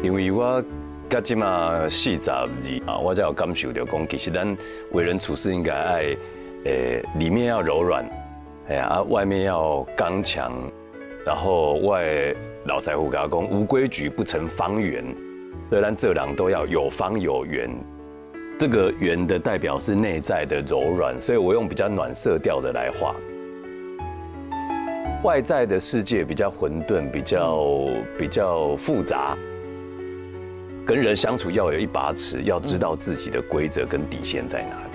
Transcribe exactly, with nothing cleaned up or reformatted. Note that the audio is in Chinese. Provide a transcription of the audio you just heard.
因为我到即嘛四十二啊，我才有感受到讲，其实咱为人处事应该爱，诶，里面要柔软，哎呀，啊，外面要刚强，然后外老师傅甲我讲，无规矩不成方圆，所以咱这人都要有方有圆。这个圆的代表是内在的柔软，所以我用比较暖色调的来画。外在的世界比较混沌，比较比较复杂。跟人相处要有一把尺，要知道自己的规则跟底线在哪里。